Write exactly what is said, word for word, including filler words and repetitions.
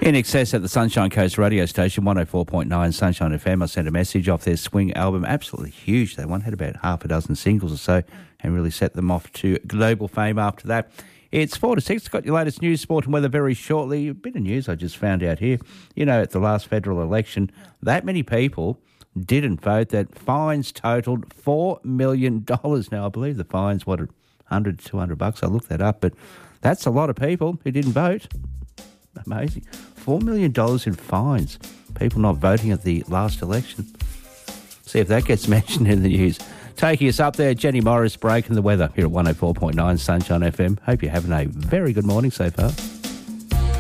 In excess at the Sunshine Coast radio station, one oh four point nine Sunshine F M. I sent a message off their Swing album. Absolutely huge. They one had about half a dozen singles or so and really set them off to global fame after that. It's four to six. Got your latest news, sport and weather very shortly. A bit of news I just found out here. You know, at the last federal election, that many people didn't vote that fines totaled four million dollars. Now, I believe the fines, what, one hundred to two hundred bucks. I looked that up, but that's a lot of people who didn't vote. Amazing. four million dollars in fines. People not voting at the last election. See if that gets mentioned in the news. Taking us up there, Jenny Morris breaking the weather here at one oh four point nine Sunshine F M. Hope you're having a very good morning so far.